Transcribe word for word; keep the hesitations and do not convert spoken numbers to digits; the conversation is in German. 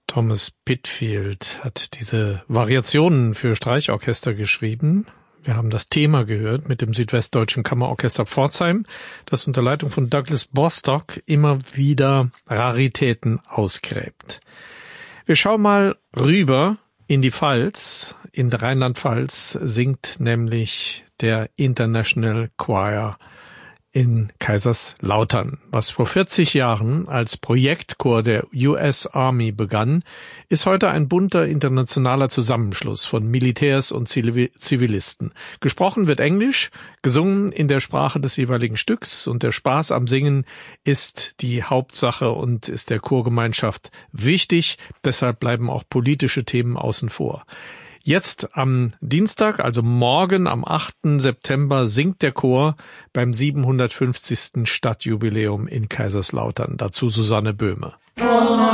Thomas Pitfield hat diese Variationen für Streichorchester geschrieben. Wir haben das Thema gehört mit dem Südwestdeutschen Kammerorchester Pforzheim, das unter Leitung von Douglas Bostock immer wieder Raritäten ausgräbt. Wir schauen mal rüber in die Pfalz. In Rheinland-Pfalz singt nämlich der International Choir in Kaiserslautern. Was vor vierzig Jahren als Projektchor der U S Army begann, ist heute ein bunter internationaler Zusammenschluss von Militärs und Zivilisten. Gesprochen wird Englisch, gesungen in der Sprache des jeweiligen Stücks, und der Spaß am Singen ist die Hauptsache und ist der Chorgemeinschaft wichtig. Deshalb bleiben auch politische Themen außen vor. Jetzt am Dienstag, also morgen am achten September, singt der Chor beim siebenhundertfünfzigsten Stadtjubiläum in Kaiserslautern. Dazu Susanne Böhme.